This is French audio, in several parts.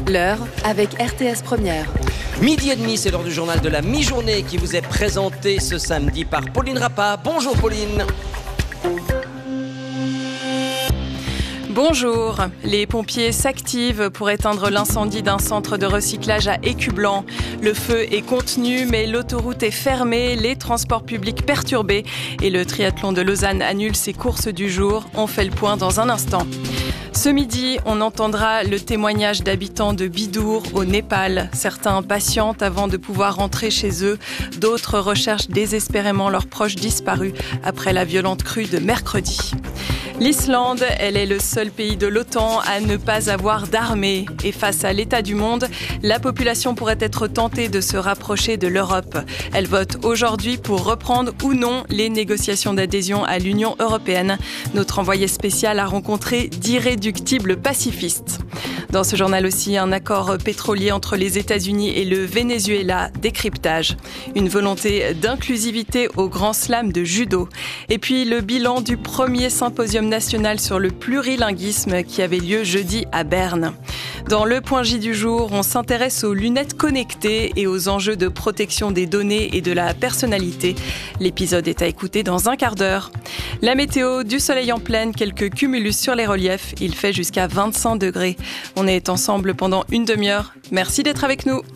L'heure avec RTS Première. Midi et demi, c'est l'heure du journal de la mi-journée qui vous est présenté ce samedi par Pauline Rappa. Bonjour Pauline. Bonjour, les pompiers s'activent pour éteindre l'incendie d'un centre de recyclage à Écublanc. Le feu est contenu, mais l'autoroute est fermée, les transports publics perturbés et le triathlon de Lausanne annule ses courses du jour. On fait le point dans un instant. Ce midi, on entendra le témoignage d'habitants de Bidour au Népal. Certains patientent avant de pouvoir rentrer chez eux. D'autres recherchent désespérément leurs proches disparus après la violente crue de mercredi. L'Islande, elle est le seul pays de l'OTAN à ne pas avoir d'armée. Et face à l'état du monde, la population pourrait être tentée de se rapprocher de l'Europe. Elle vote aujourd'hui pour reprendre ou non les négociations d'adhésion à l'Union européenne. Notre envoyé spécial a rencontré d'irréductibles pacifistes. Dans ce journal aussi, un accord pétrolier entre les États-Unis et le Venezuela, décryptage. Une volonté d'inclusivité au Grand Slam de judo. Et puis le bilan du premier symposium national sur le plurilinguisme qui avait lieu jeudi à Berne. Dans le point J du jour, on s'intéresse aux lunettes connectées et aux enjeux de protection des données et de la personnalité. L'épisode est à écouter dans un quart d'heure. La météo, du soleil en pleine, quelques cumulus sur les reliefs. Il fait jusqu'à 25 degrés. On est ensemble pendant une demi-heure. Merci d'être avec nous.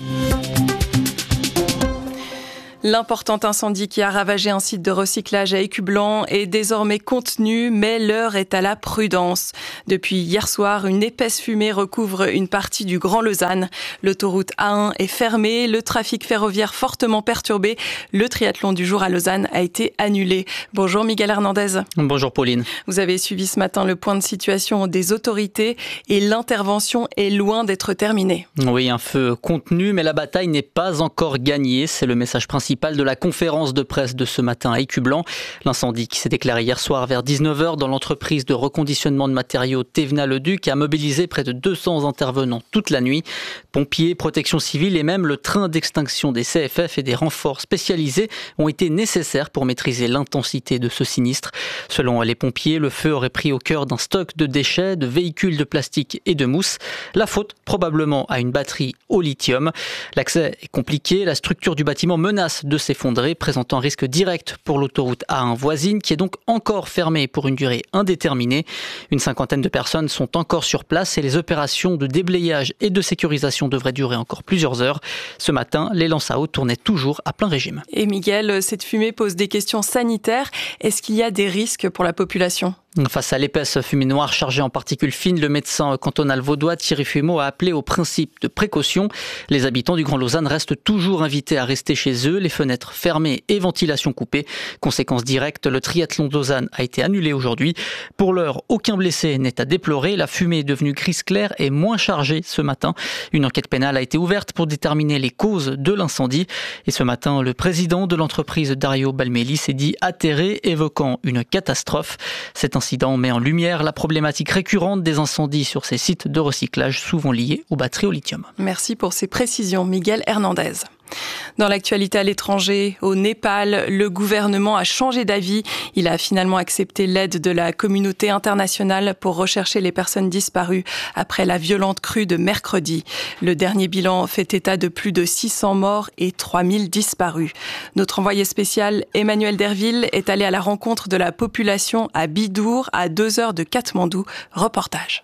L'important incendie qui a ravagé un site de recyclage à Écublanc est désormais contenu, mais l'heure est à la prudence. Depuis hier soir, une épaisse fumée recouvre une partie du Grand Lausanne. L'autoroute A1 est fermée, le trafic ferroviaire fortement perturbé. Le triathlon du jour à Lausanne a été annulé. Bonjour Miguel Hernandez. Bonjour Pauline. Vous avez suivi ce matin le point de situation des autorités et l'intervention est loin d'être terminée. Oui, un feu contenu, mais la bataille n'est pas encore gagnée. C'est le message principal de la conférence de presse de ce matin à Écublanc. L'incendie qui s'est déclaré hier soir vers 19h dans l'entreprise de reconditionnement de matériaux Thévenat-le-Duc a mobilisé près de 200 intervenants toute la nuit. Pompiers, protection civile et même le train d'extinction des CFF et des renforts spécialisés ont été nécessaires pour maîtriser l'intensité de ce sinistre. Selon les pompiers, le feu aurait pris au cœur d'un stock de déchets, de véhicules de plastique et de mousse. La faute probablement à une batterie au lithium. L'accès est compliqué, la structure du bâtiment menace de s'effondrer, présentant un risque direct pour l'autoroute A1 voisine qui est donc encore fermée pour une durée indéterminée. Une cinquantaine de personnes sont encore sur place et les opérations de déblayage et de sécurisation devraient durer encore plusieurs heures. Ce matin, les lances à eau tournaient toujours à plein régime. Et Miguel, cette fumée pose des questions sanitaires. Est-ce qu'il y a des risques pour la population ? Face à l'épaisse fumée noire chargée en particules fines, le médecin cantonal vaudois Thierry Fumeau a appelé au principe de précaution. Les habitants du Grand Lausanne restent toujours invités à rester chez eux, les fenêtres fermées et ventilation coupée. Conséquence directe, le triathlon de Lausanne a été annulé aujourd'hui. Pour l'heure, aucun blessé n'est à déplorer. La fumée est devenue grise claire et moins chargée ce matin. Une enquête pénale a été ouverte pour déterminer les causes de l'incendie. Et ce matin, le président de l'entreprise Dario Balmelli s'est dit atterré, évoquant une catastrophe. Cet incident met en lumière la problématique récurrente des incendies sur ces sites de recyclage souvent liés aux batteries au lithium. Merci pour ces précisions, Miguel Hernandez. Dans l'actualité à l'étranger, au Népal, le gouvernement a changé d'avis. Il a finalement accepté l'aide de la communauté internationale pour rechercher les personnes disparues après la violente crue de mercredi. Le dernier bilan fait état de plus de 600 morts et 3000 disparus. Notre envoyé spécial, Emmanuel Derville, est allé à la rencontre de la population à Bidour, à 2 heures de Katmandou. Reportage.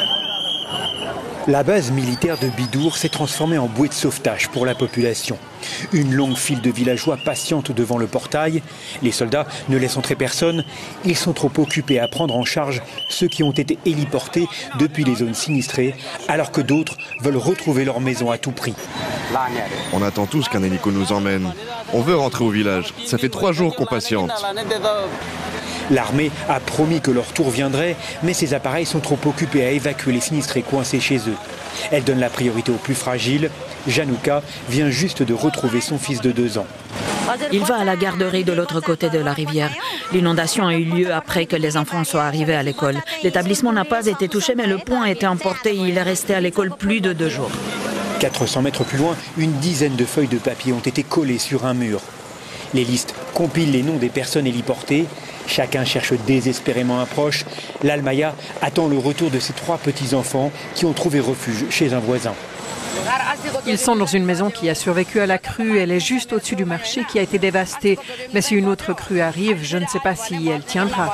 La base militaire de Bidour s'est transformée en bouée de sauvetage pour la population. Une longue file de villageois patiente devant le portail. Les soldats ne laissent entrer personne. Ils sont trop occupés à prendre en charge ceux qui ont été héliportés depuis les zones sinistrées, alors que d'autres veulent retrouver leur maison à tout prix. On attend tous qu'un hélico nous emmène. On veut rentrer au village. Ça fait 3 jours qu'on patiente. L'armée a promis que leur tour viendrait, mais ces appareils sont trop occupés à évacuer les sinistrés coincés chez eux. Elle donne la priorité aux plus fragiles. Janouka vient juste de retrouver son fils de 2 ans. Il va à la garderie de l'autre côté de la rivière. L'inondation a eu lieu après que les enfants soient arrivés à l'école. L'établissement n'a pas été touché, mais le pont a été emporté et il est resté à l'école plus de 2 jours. 400 mètres plus loin, une dizaine de feuilles de papier ont été collées sur un mur. Les listes compilent les noms des personnes héliportées. Chacun cherche désespérément un proche. L'Almaya attend le retour de ses 3 petits-enfants qui ont trouvé refuge chez un voisin. Ils sont dans une maison qui a survécu à la crue. Elle est juste au-dessus du marché qui a été dévastée. Mais si une autre crue arrive, je ne sais pas si elle tiendra.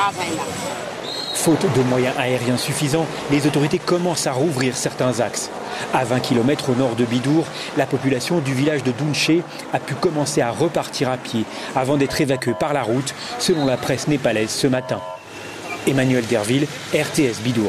Faute de moyens aériens suffisants, les autorités commencent à rouvrir certains axes. À 20 km au nord de Bidour, la population du village de Dounché a pu commencer à repartir à pied avant d'être évacuée par la route, selon la presse népalaise ce matin. Emmanuel Derville, RTS Bidour.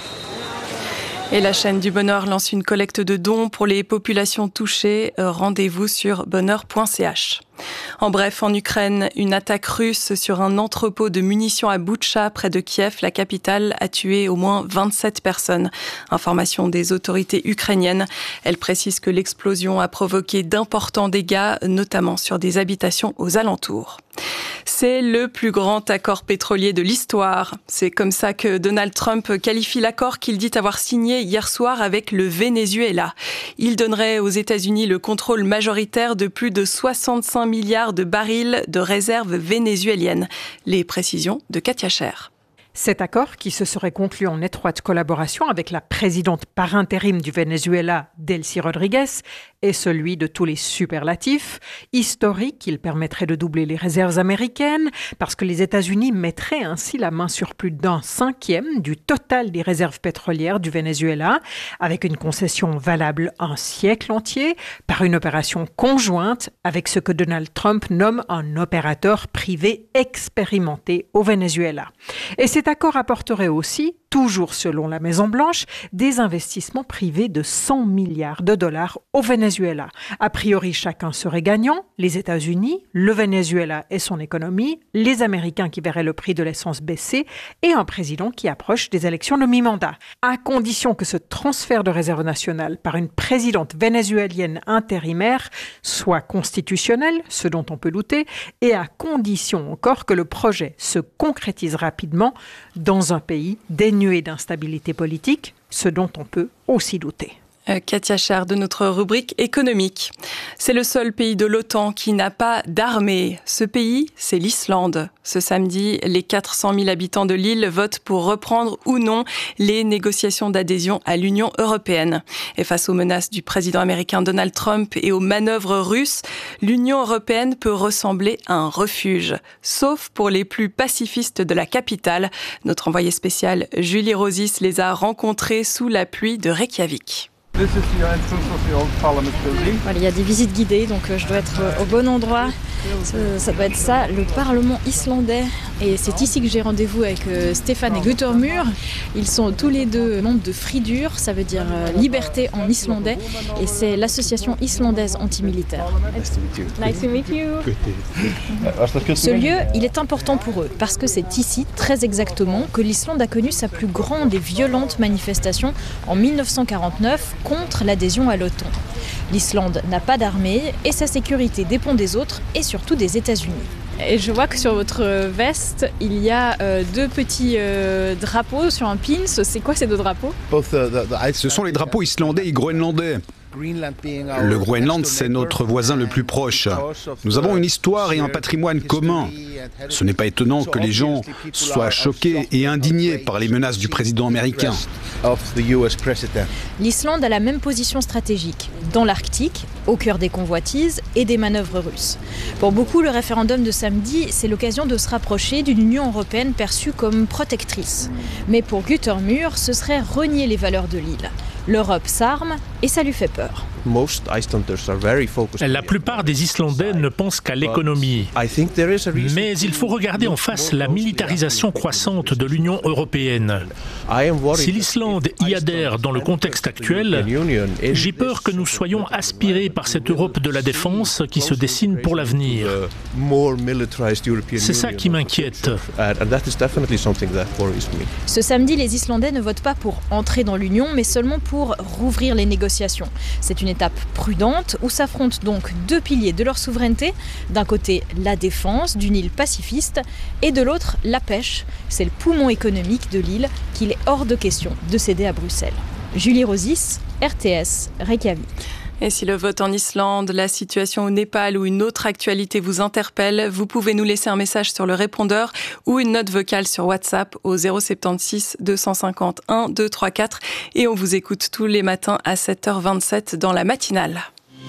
Et la chaîne du Bonheur lance une collecte de dons pour les populations touchées. Rendez-vous sur bonheur.ch. En bref, en Ukraine, une attaque russe sur un entrepôt de munitions à Boutcha, près de Kiev, la capitale, a tué au moins 27 personnes. Information des autorités ukrainiennes. Elles précisent que l'explosion a provoqué d'importants dégâts, notamment sur des habitations aux alentours. C'est le plus grand accord pétrolier de l'histoire. C'est comme ça que Donald Trump qualifie l'accord qu'il dit avoir signé hier soir avec le Venezuela. Il donnerait aux États-Unis le contrôle majoritaire de plus de 65 milliards de barils de réserves vénézuéliennes. Les précisions de Katia Cher. Cet accord, qui se serait conclu en étroite collaboration avec la présidente par intérim du Venezuela, Delcy Rodriguez, est celui de tous les superlatifs. Historique, il permettrait de doubler les réserves américaines, parce que les États-Unis mettraient ainsi la main sur plus d'1/5 du total des réserves pétrolières du Venezuela, avec une concession valable un siècle entier, par une opération conjointe avec ce que Donald Trump nomme un opérateur privé expérimenté au Venezuela. Et cet accord apporterait aussi, toujours selon la Maison-Blanche, des investissements privés de 100 milliards de dollars au Venezuela. A priori, chacun serait gagnant, les États-Unis, le Venezuela et son économie, les Américains qui verraient le prix de l'essence baisser et un président qui approche des élections de mi-mandat. À condition que ce transfert de réserve nationale par une présidente vénézuélienne intérimaire soit constitutionnel, ce dont on peut douter, et à condition encore que le projet se concrétise rapidement dans un pays dénué d'instabilité politique, ce dont on peut aussi douter. Katia Cher de notre rubrique économique. C'est le seul pays de l'OTAN qui n'a pas d'armée. Ce pays, c'est l'Islande. Ce samedi, les 400 000 habitants de l'île votent pour reprendre ou non les négociations d'adhésion à l'Union européenne. Et face aux menaces du président américain Donald Trump et aux manœuvres russes, l'Union européenne peut ressembler à un refuge. Sauf pour les plus pacifistes de la capitale. Notre envoyée spéciale Julie Rosis les a rencontrés sous la pluie de Reykjavik. Voilà, il y a des visites guidées, donc je dois être au bon endroit. Ça doit être ça, le Parlement islandais. Et c'est ici que j'ai rendez-vous avec Stefan et Guttormur. Ils sont tous les deux membres de Fridur, ça veut dire liberté en islandais. Et c'est l'association islandaise antimilitaire. Nice to meet you. Ce lieu, il est important pour eux, parce que c'est ici, très exactement, que l'Islande a connu sa plus grande et violente manifestation en 1949 contre l'adhésion à l'OTAN. L'Islande n'a pas d'armée et sa sécurité dépend des autres et surtout des États-Unis. Et je vois que sur votre veste, il y a 2 petits drapeaux sur un pins. C'est quoi ces 2 drapeaux ? Ce sont les drapeaux islandais et groenlandais. Le Groenland, c'est notre voisin le plus proche. Nous avons une histoire et un patrimoine commun. Ce n'est pas étonnant que les gens soient choqués et indignés par les menaces du président américain. L'Islande a la même position stratégique, dans l'Arctique, au cœur des convoitises et des manœuvres russes. Pour beaucoup, le référendum de samedi, c'est l'occasion de se rapprocher d'une Union européenne perçue comme protectrice. Mais pour Guttormur, ce serait renier les valeurs de l'île. L'Europe s'arme et ça lui fait peur. La plupart des Islandais ne pensent qu'à l'économie. Mais il faut regarder en face la militarisation croissante de l'Union européenne. Si l'Islande y adhère dans le contexte actuel, j'ai peur que nous soyons aspirés par cette Europe de la défense qui se dessine pour l'avenir. C'est ça qui m'inquiète. Ce samedi, les Islandais ne votent pas pour entrer dans l'Union, mais seulement pour rouvrir les négociations. C'est une étape prudente où s'affrontent donc 2 piliers de leur souveraineté. D'un côté, la défense d'une île pacifiste et de l'autre, la pêche. C'est le poumon économique de l'île qu'il est hors de question de céder à Bruxelles. Julie Rosis, RTS, Reykjavik. Et si le vote en Islande, la situation au Népal ou une autre actualité vous interpelle, vous pouvez nous laisser un message sur le répondeur ou une note vocale sur WhatsApp au 076 250 1 234 et on vous écoute tous les matins à 7h27 dans la matinale.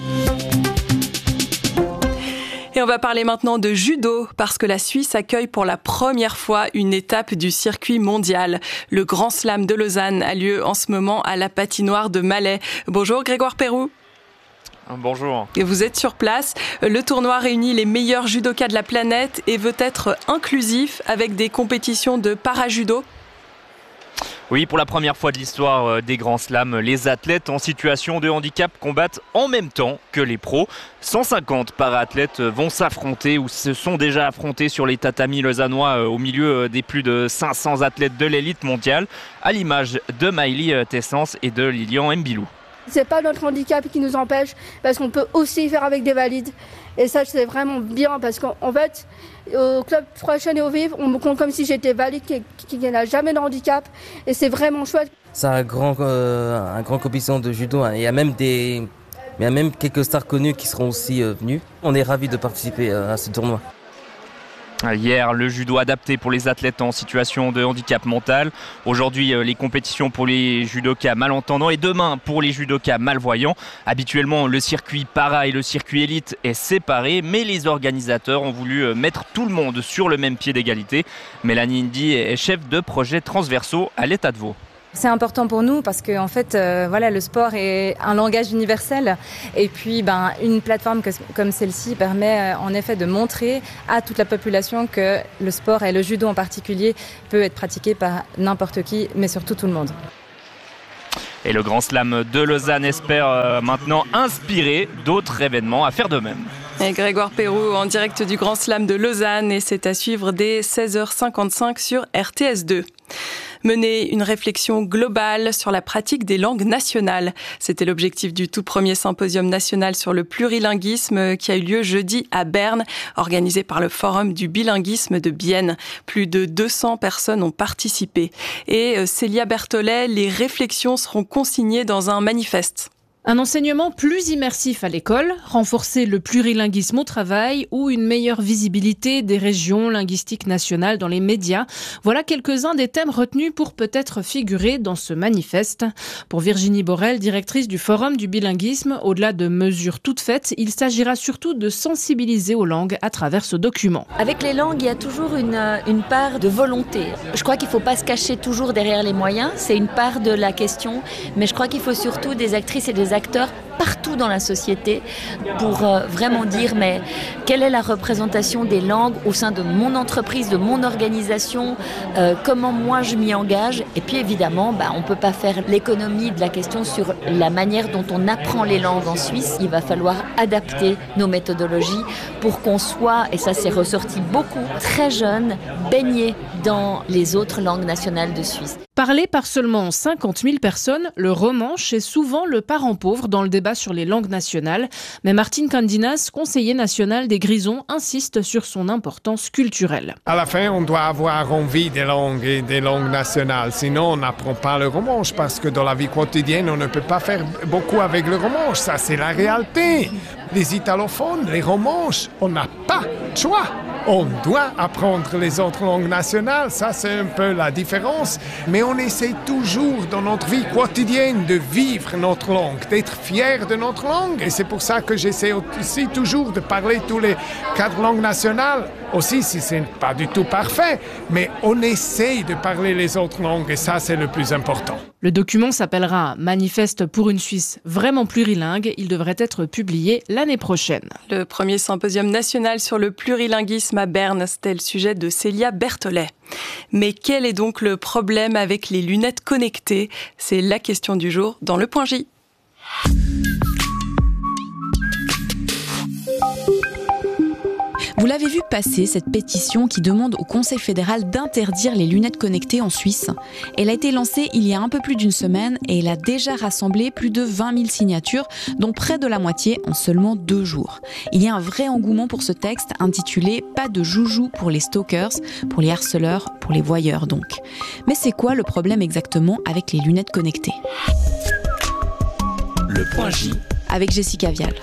Et on va parler maintenant de judo, parce que la Suisse accueille pour la première fois une étape du circuit mondial. Le Grand Slam de Lausanne a lieu en ce moment à la patinoire de Malais. Bonjour Grégoire Perroux. Bonjour. Et vous êtes sur place. Le tournoi réunit les meilleurs judokas de la planète et veut être inclusif avec des compétitions de para-judo. Oui, pour la première fois de l'histoire des Grands Slams, les athlètes en situation de handicap combattent en même temps que les pros. 150 para-athlètes vont s'affronter ou se sont déjà affrontés sur les tatamis lausannois au milieu des plus de 500 athlètes de l'élite mondiale, à l'image de Maëlie Tessens et de Lilian Mbilou. C'est pas notre handicap qui nous empêche, parce qu'on peut aussi faire avec des valides. Et ça, c'est vraiment bien, parce qu'en fait, au club Prochaine et au Vivre, on me compte comme si j'étais valide, qui n'a jamais de handicap. Et c'est vraiment chouette. C'est un grand compétition de judo. Il y a même quelques stars connues qui seront aussi venues. On est ravis de participer à ce tournoi. Hier, le judo adapté pour les athlètes en situation de handicap mental. Aujourd'hui, les compétitions pour les judokas malentendants et demain pour les judokas malvoyants. Habituellement, le circuit para et le circuit élite est séparé, mais les organisateurs ont voulu mettre tout le monde sur le même pied d'égalité. Mélanie Indy est chef de projet transversaux à l'État de Vaud. C'est important pour nous parce que en fait, le sport est un langage universel et puis une plateforme comme celle-ci permet en effet de montrer à toute la population que le sport et le judo en particulier peut être pratiqué par n'importe qui, mais surtout tout le monde. Et le Grand Slam de Lausanne espère maintenant inspirer d'autres événements à faire de même. Et Grégoire Perroux en direct du Grand Slam de Lausanne et c'est à suivre dès 16h55 sur RTS2. Mener une réflexion globale sur la pratique des langues nationales. C'était l'objectif du tout premier symposium national sur le plurilinguisme qui a eu lieu jeudi à Berne, organisé par le Forum du bilinguisme de Bienne. Plus de 200 personnes ont participé. Et Célia Berthollet, les réflexions seront consignées dans un manifeste. Un enseignement plus immersif à l'école, renforcer le plurilinguisme au travail ou une meilleure visibilité des régions linguistiques nationales dans les médias. Voilà quelques-uns des thèmes retenus pour peut-être figurer dans ce manifeste. Pour Virginie Borel, directrice du Forum du bilinguisme, au-delà de mesures toutes faites, il s'agira surtout de sensibiliser aux langues à travers ce document. Avec les langues, il y a toujours une part de volonté. Je crois qu'il ne faut pas se cacher toujours derrière les moyens, c'est une part de la question, mais je crois qu'il faut surtout des actrices et des acteurs partout dans la société pour vraiment dire mais quelle est la représentation des langues au sein de mon entreprise, de mon organisation, comment moi je m'y engage et puis évidemment on ne peut pas faire l'économie de la question sur la manière dont on apprend les langues en Suisse. Il va falloir adapter nos méthodologies pour qu'on soit, et ça s'est ressorti beaucoup, très jeune, baigné dans les autres langues nationales de Suisse. Parlé par seulement 50 000 personnes, le romanche est souvent le parent pauvre dans le débat sur les langues nationales. Mais Martine Candinas, conseiller national des Grisons, insiste sur son importance culturelle. À la fin, on doit avoir envie des langues et des langues nationales. Sinon, on n'apprend pas le romanche parce que dans la vie quotidienne, on ne peut pas faire beaucoup avec le romanche. Ça, c'est la réalité. Les italophones, les romanches, on n'a pas de choix. On doit apprendre les autres langues nationales, ça c'est un peu la différence. Mais on essaie toujours dans notre vie quotidienne de vivre notre langue, d'être fier de notre langue. Et c'est pour ça que j'essaie aussi toujours de parler tous les 4 langues nationales. Aussi, si ce n'est pas du tout parfait, mais on essaie de parler les autres langues et ça c'est le plus important. Le document s'appellera « Manifeste pour une Suisse vraiment plurilingue ». Il devrait être publié l'année prochaine. Le premier symposium national sur le plurilinguisme à Berne, c'était le sujet de Célia Berthollet. Mais quel est donc le problème avec les lunettes connectées ? C'est la question du jour dans le Point J. Vous l'avez vu passer, cette pétition qui demande au Conseil fédéral d'interdire les lunettes connectées en Suisse. Elle a été lancée il y a un peu plus d'une semaine et elle a déjà rassemblé plus de 20 000 signatures, dont près de la moitié en seulement 2 jours. Il y a un vrai engouement pour ce texte intitulé « Pas de joujou pour les stalkers », pour les harceleurs, pour les voyeurs donc. Mais c'est quoi le problème exactement avec les lunettes connectées ? Le Point J. avec Jessica Vial.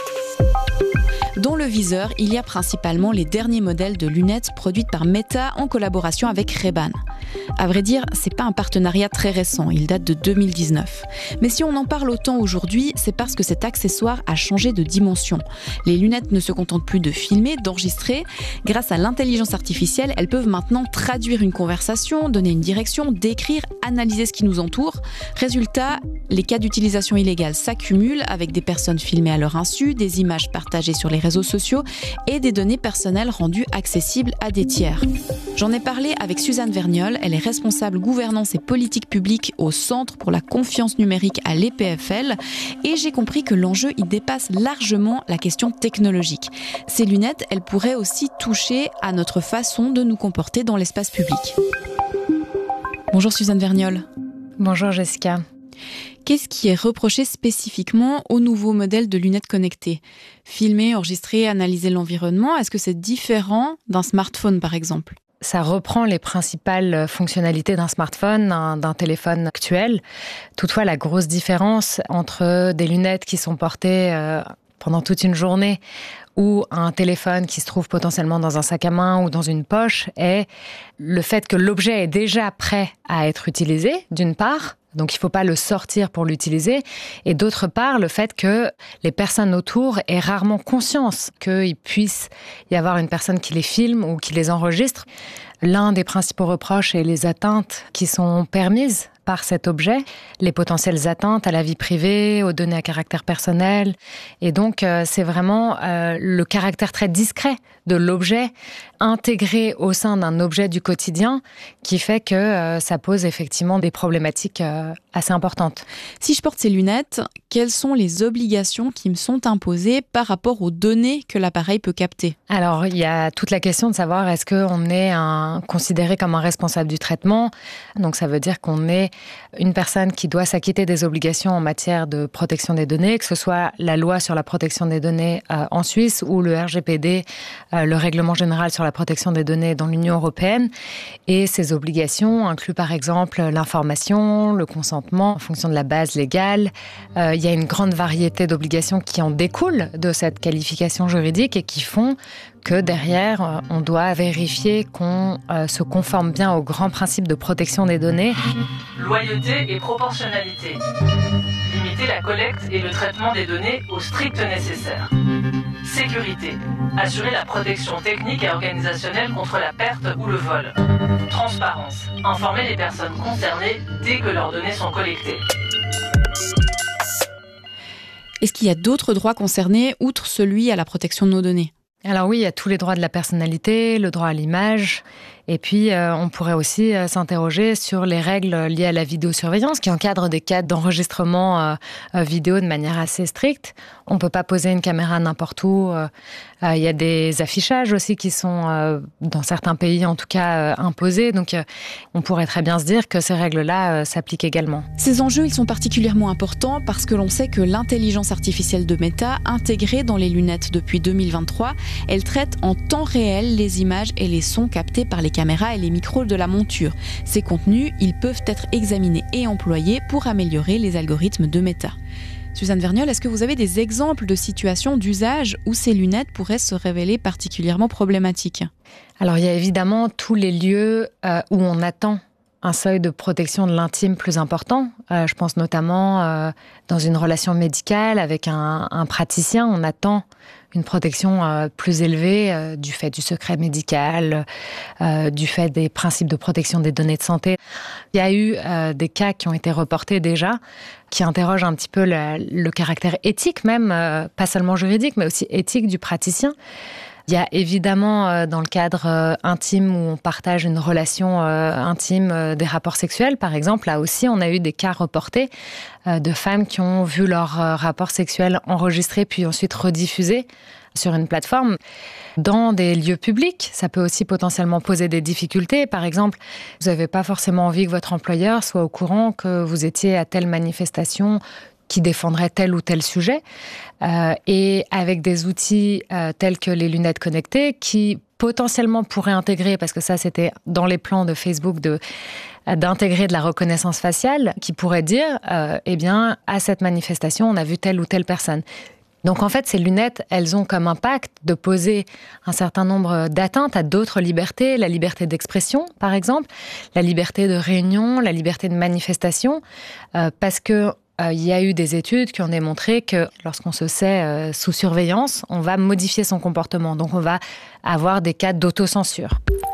Dans le viseur, il y a principalement les derniers modèles de lunettes produites par Meta en collaboration avec Ray-Ban. À vrai dire, c'est pas un partenariat très récent, il date de 2019. Mais si on en parle autant aujourd'hui, c'est parce que cet accessoire a changé de dimension. Les lunettes ne se contentent plus de filmer, d'enregistrer. Grâce à l'intelligence artificielle, elles peuvent maintenant traduire une conversation, donner une direction, décrire, analyser ce qui nous entoure. Résultat, les cas d'utilisation illégale s'accumulent avec des personnes filmées à leur insu, des images partagées sur les réseaux sociaux et des données personnelles rendues accessibles à des tiers. J'en ai parlé avec Suzanne Vergnol, elle est responsable gouvernance et politique publique au Centre pour la confiance numérique à l'EPFL et j'ai compris que l'enjeu y dépasse largement la question technologique. Ces lunettes, elles pourraient aussi toucher à notre façon de nous comporter dans l'espace public. Bonjour Suzanne Vergnol. Bonjour Jessica. Qu'est-ce qui est reproché spécifiquement au nouveau modèle de lunettes connectées ? Filmer, enregistrer, analyser l'environnement, est-ce que c'est différent d'un smartphone par exemple ? Ça reprend les principales fonctionnalités d'un smartphone, d'un téléphone actuel. Toutefois, la grosse différence entre des lunettes qui sont portées pendant toute une journée ou un téléphone qui se trouve potentiellement dans un sac à main ou dans une poche est le fait que l'objet est déjà prêt à être utilisé, d'une part. Donc, il ne faut pas le sortir pour l'utiliser. Et d'autre part, le fait que les personnes autour aient rarement conscience qu'il puisse y avoir une personne qui les filme ou qui les enregistre. L'un des principaux reproches est les atteintes qui sont permises par cet objet, les potentielles atteintes à la vie privée, aux données à caractère personnel. Et donc, c'est vraiment le caractère très discret de l'objet intégré au sein d'un objet du quotidien qui fait que ça pose effectivement des problématiques assez importantes. Si je porte ces lunettes, quelles sont les obligations qui me sont imposées par rapport aux données que l'appareil peut capter ? Alors, il y a toute la question de savoir est-ce qu'on est considéré comme un responsable du traitement. Donc, ça veut dire qu'on est une personne qui doit s'acquitter des obligations en matière de protection des données, que ce soit la loi sur la protection des données en Suisse ou le RGPD, le règlement général sur la protection des données dans l'Union européenne. Et ces obligations incluent par exemple l'information, le consentement en fonction de la base légale. Il y a une grande variété d'obligations qui en découlent de cette qualification juridique et qui font que derrière, on doit vérifier qu'on se conforme bien aux grands principes de protection des données. Loyauté et proportionnalité. Limiter la collecte et le traitement des données au strict nécessaire. Sécurité. Assurer la protection technique et organisationnelle contre la perte ou le vol. Transparence. Informer les personnes concernées dès que leurs données sont collectées. Est-ce qu'il y a d'autres droits concernés, outre celui à la protection de nos données ? Alors oui, il y a tous les droits de la personnalité, le droit à l'image, et puis on pourrait aussi s'interroger sur les règles liées à la vidéosurveillance qui encadrent des cas d'enregistrement vidéo de manière assez stricte. On ne peut pas poser une caméra n'importe où. Il y a des affichages aussi qui sont, dans certains pays en tout cas, imposés. Donc on pourrait très bien se dire que ces règles-là s'appliquent également. Ces enjeux, ils sont particulièrement importants parce que l'on sait que l'intelligence artificielle de Meta, intégrée dans les lunettes depuis 2023, elle traite en temps réel les images et les sons captés par les caméras et les micros de la monture. Ces contenus, ils peuvent être examinés et employés pour améliorer les algorithmes de Meta. Suzanne Vergnol, est-ce que vous avez des exemples de situations d'usage où ces lunettes pourraient se révéler particulièrement problématiques ? Alors, il y a évidemment tous les lieux où on attend un seuil de protection de l'intime plus important. Je pense notamment dans une relation médicale avec un praticien, on attend une protection plus élevée du fait du secret médical, du fait des principes de protection des données de santé. Il y a eu des cas qui ont été reportés déjà, qui interrogent un petit peu le caractère éthique même, pas seulement juridique, mais aussi éthique du praticien. Il y a évidemment, dans le cadre intime où on partage une relation intime, des rapports sexuels, par exemple. Là aussi, on a eu des cas reportés de femmes qui ont vu leurs rapports sexuels enregistrés puis ensuite rediffusés sur une plateforme. Dans des lieux publics, ça peut aussi potentiellement poser des difficultés. Par exemple, vous n'avez pas forcément envie que votre employeur soit au courant que vous étiez à telle manifestation qui défendrait tel ou tel sujet, et avec des outils tels que les lunettes connectées qui potentiellement pourraient intégrer, parce que ça c'était dans les plans de Facebook, d'intégrer de la reconnaissance faciale qui pourrait dire, eh bien, à cette manifestation, on a vu telle ou telle personne. Donc en fait, ces lunettes, elles ont comme impact de poser un certain nombre d'atteintes à d'autres libertés, la liberté d'expression, par exemple, la liberté de réunion, la liberté de manifestation, parce que il y a eu des études qui ont démontré que lorsqu'on se sait sous surveillance, on va modifier son comportement. Donc on va avoir des cas d'autocensure.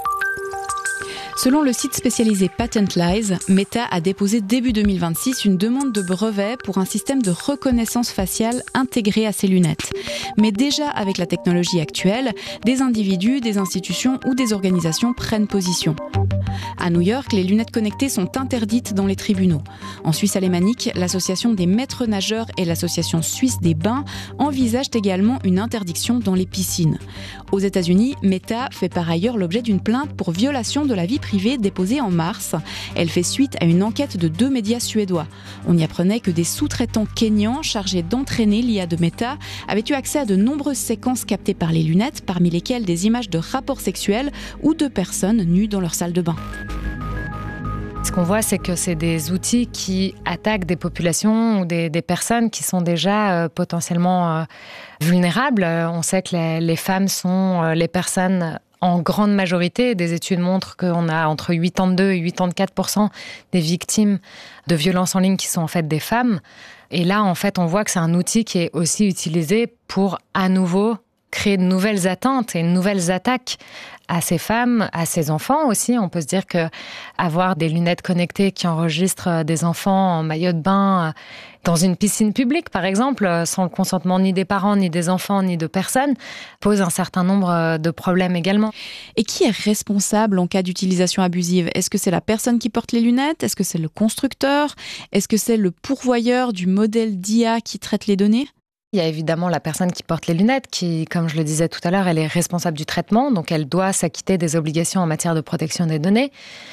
Selon le site spécialisé Patentlize, Meta a déposé début 2026 une demande de brevet pour un système de reconnaissance faciale intégré à ses lunettes. Mais déjà avec la technologie actuelle, des individus, des institutions ou des organisations prennent position. À New York, les lunettes connectées sont interdites dans les tribunaux. En Suisse alémanique, l'association des maîtres nageurs et l'association suisse des bains envisagent également une interdiction dans les piscines. Aux États-Unis, Meta fait par ailleurs l'objet d'une plainte pour violation de la vie privée déposée en mars. Elle fait suite à une enquête de 2 médias suédois. On y apprenait que des sous-traitants kényans chargés d'entraîner l'IA de Meta avaient eu accès à de nombreuses séquences captées par les lunettes, parmi lesquelles des images de rapports sexuels ou de personnes nues dans leur salle de bain. Ce qu'on voit, c'est que c'est des outils qui attaquent des populations ou des personnes qui sont déjà potentiellement vulnérables. On sait que les femmes sont les personnes en grande majorité. Des études montrent qu'on a entre 82 et 84% des victimes de violences en ligne qui sont en fait des femmes. Et là, en fait, on voit que c'est un outil qui est aussi utilisé pour, à nouveau, créer de nouvelles atteintes et de nouvelles attaques à ces femmes, à ces enfants aussi. On peut se dire que avoir des lunettes connectées qui enregistrent des enfants en maillot de bain dans une piscine publique, par exemple, sans le consentement ni des parents, ni des enfants, ni de personnes, pose un certain nombre de problèmes également. Et qui est responsable en cas d'utilisation abusive ? Est-ce que c'est la personne qui porte les lunettes ? Est-ce que c'est le constructeur ? Est-ce que c'est le pourvoyeur du modèle d'IA qui traite les données ? Il y a évidemment la personne qui porte les lunettes qui, comme je le disais tout à l'heure, elle est responsable du traitement, donc elle doit s'acquitter des obligations en matière de protection des données.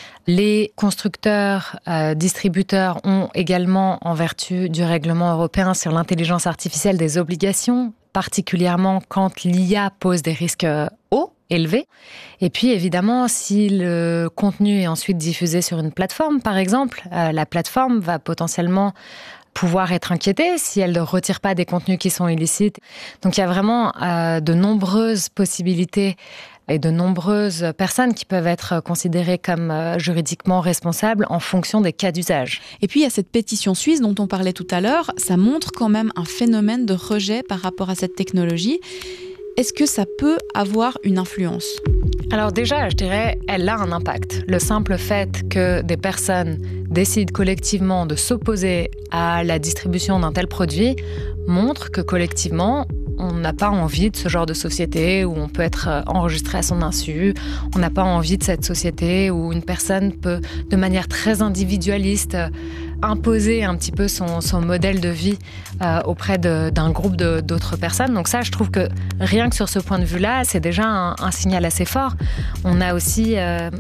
Les constructeurs, distributeurs ont également, en vertu du règlement européen sur l'intelligence artificielle, des obligations, particulièrement quand l'IA pose des risques hauts, élevés. Et puis évidemment, si le contenu est ensuite diffusé sur une plateforme, par exemple, la plateforme va potentiellement pouvoir être inquiétée si elle ne retire pas des contenus qui sont illicites. Donc il y a vraiment de nombreuses possibilités et de nombreuses personnes qui peuvent être considérées comme juridiquement responsables en fonction des cas d'usage. Et puis il y a cette pétition suisse dont on parlait tout à l'heure, ça montre quand même un phénomène de rejet par rapport à cette technologie. Est-ce que ça peut avoir une influence ? Alors déjà, je dirais, elle a un impact. Le simple fait que des personnes décident collectivement de s'opposer à la distribution d'un tel produit montre que collectivement, on n'a pas envie de ce genre de société où on peut être enregistré à son insu. On n'a pas envie de cette société où une personne peut, de manière très individualiste, imposer un petit peu son modèle de vie auprès d'un groupe d'autres personnes. Donc ça, je trouve que rien que sur ce point de vue-là, c'est déjà un signal assez fort. On a aussi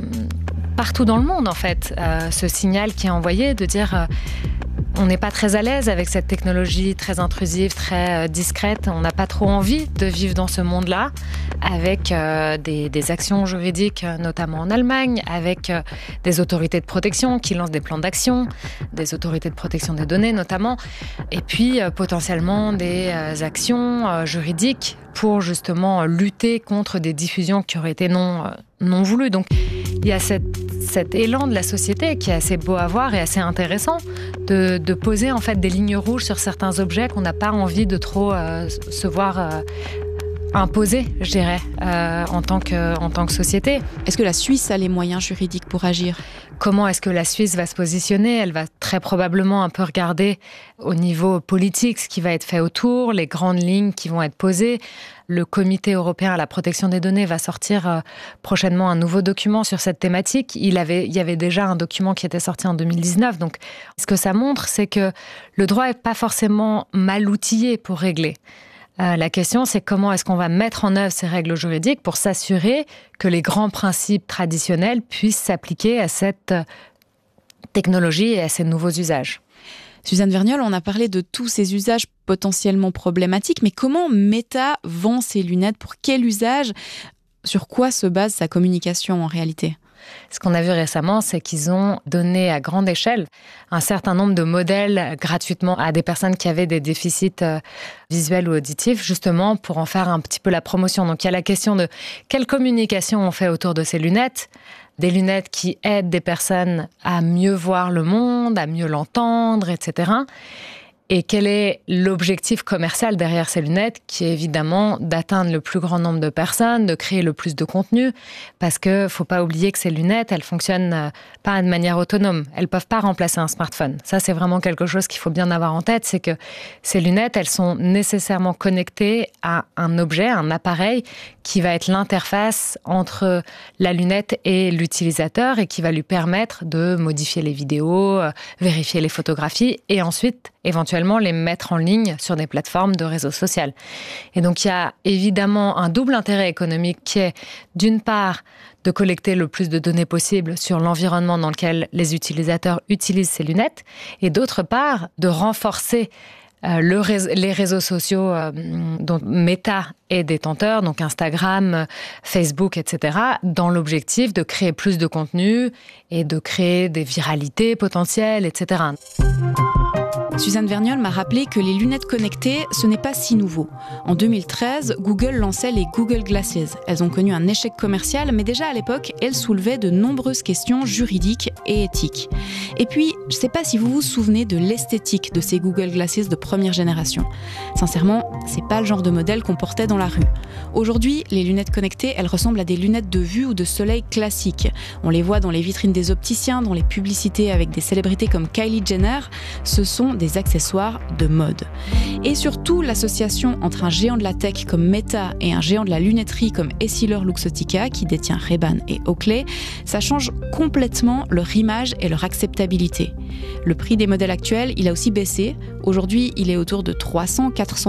partout dans le monde, en fait, ce signal qui est envoyé de dire on n'est pas très à l'aise avec cette technologie très intrusive, très discrète. On n'a pas trop envie de vivre dans ce monde-là, avec des actions juridiques, notamment en Allemagne, avec des autorités de protection qui lancent des plans d'action, des autorités de protection des données notamment, et puis potentiellement des actions juridiques pour justement lutter contre des diffusions qui auraient été non voulues. Donc il y a cet élan de la société qui est assez beau à voir et assez intéressant de poser en fait des lignes rouges sur certains objets qu'on n'a pas envie de trop se voir imposer, je dirais, en tant que société. Est-ce que la Suisse a les moyens juridiques pour agir ? Comment est-ce que la Suisse va se positionner ? Elle va très probablement un peu regarder au niveau politique ce qui va être fait autour, les grandes lignes qui vont être posées. Le Comité européen à la protection des données va sortir prochainement un nouveau document sur cette thématique. Il y avait déjà un document qui était sorti en 2019. Donc, ce que ça montre, c'est que le droit n'est pas forcément mal outillé pour régler. La question, c'est comment est-ce qu'on va mettre en œuvre ces règles juridiques pour s'assurer que les grands principes traditionnels puissent s'appliquer à cette technologie et à ces nouveaux usages. Suzanne Vergnol, on a parlé de tous ces usages potentiellement problématiques, mais comment Meta vend ses lunettes ? Pour quel usage ? Sur quoi se base sa communication en réalité ? ce qu'on a vu récemment, c'est qu'ils ont donné à grande échelle un certain nombre de modèles gratuitement à des personnes qui avaient des déficits visuels ou auditifs, justement pour en faire un petit peu la promotion. Donc il y a la question de quelle communication on fait autour de ces lunettes, des lunettes qui aident des personnes à mieux voir le monde, à mieux l'entendre, etc. Et quel est l'objectif commercial derrière ces lunettes, qui est évidemment d'atteindre le plus grand nombre de personnes, de créer le plus de contenu, parce que faut pas oublier que ces lunettes, elles fonctionnent pas de manière autonome. Elles peuvent pas remplacer un smartphone. Ça, c'est vraiment quelque chose qu'il faut bien avoir en tête, c'est que ces lunettes, elles sont nécessairement connectées à un objet, un appareil, qui va être l'interface entre la lunette et l'utilisateur et qui va lui permettre de modifier les vidéos, vérifier les photographies et ensuite éventuellement les mettre en ligne sur des plateformes de réseau social. Et donc il y a évidemment un double intérêt économique qui est d'une part de collecter le plus de données possible sur l'environnement dans lequel les utilisateurs utilisent ces lunettes et d'autre part de renforcer les réseaux sociaux dont Meta est détenteur, donc Instagram, Facebook, etc., dans l'objectif de créer plus de contenu et de créer des viralités potentielles, etc. Suzanne Vergnol m'a rappelé que les lunettes connectées, ce n'est pas si nouveau. En 2013, Google lançait les Google Glasses. Elles ont connu un échec commercial, mais déjà à l'époque, elles soulevaient de nombreuses questions juridiques et éthiques. Et puis, je ne sais pas si vous vous souvenez de l'esthétique de ces Google Glasses de première génération. Sincèrement, c'est pas le genre de modèle qu'on portait dans la rue. Aujourd'hui, les lunettes connectées, elles ressemblent à des lunettes de vue ou de soleil classiques. On les voit dans les vitrines des opticiens, dans les publicités avec des célébrités comme Kylie Jenner. Ce sont des accessoires de mode. Et surtout, l'association entre un géant de la tech comme Meta et un géant de la lunetterie comme EssilorLuxottica, qui détient Ray-Ban et Oakley, ça change complètement leur image et leur acceptabilité. Le prix des modèles actuels, il a aussi baissé. Aujourd'hui, il est autour de 300-400